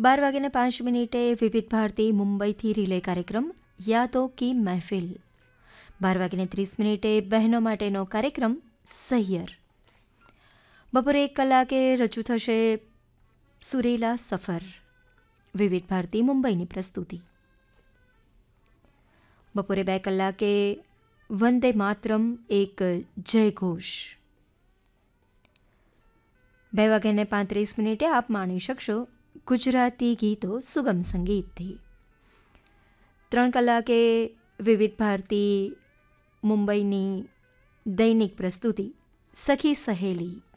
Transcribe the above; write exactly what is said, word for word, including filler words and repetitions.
બાર વાગ્યાને પાંચ મિનિટે વિવિધ ભારતી મુંબઈથી રિલે કાર્યક્રમ યાદો કી મહેફિલ. બાર વાગ્યાને ત્રીસ મિનિટે બહેનો માટેનો કાર્યક્રમ સહિયર. બપોરે એક કલાકે રજૂ થશે સુરેલા સફર, વિવિધ ભારતી મુંબઈની પ્રસ્તુતિ. બપોરે બે કલાકે વંદે માતરમ એક જયઘોષ. બે વાગ્યાને પાંત્રીસ મિનિટે આપ માણી શકશો ગુજરાતી ગીતો સુગમ સંગીતથી. ત્રણ કલાકે વિવિધ ભારતી મુંબઈની દૈનિક પ્રસ્તુતિ સખી સહેલી.